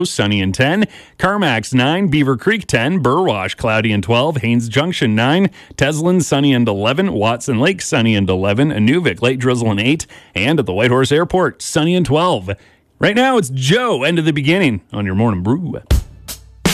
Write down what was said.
sunny and 10. Carmack's 9. Beaver Creek 10. Burwash cloudy and 12. Haines Junction 9. Teslin sunny and 11. Watson Lake sunny and 11. Inuvik late drizzle and 8. And at the Whitehorse Airport sunny and 12. Right now it's Joe, end of the beginning on your morning brew.